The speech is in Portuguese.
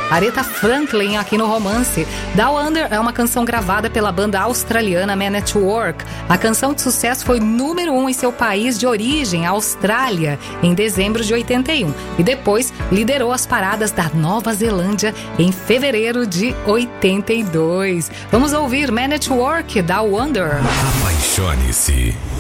Aretha Franklin aqui no Romance. Down Under é uma canção gravada pela banda australiana Man at Work. A canção de sucesso foi número 1 em seu país de origem, a Austrália, em dezembro de 81. E depois liderou as paradas da Nova Zelândia em fevereiro de 82. Vamos ouvir Man at Work, Down Under. Apaixone-se.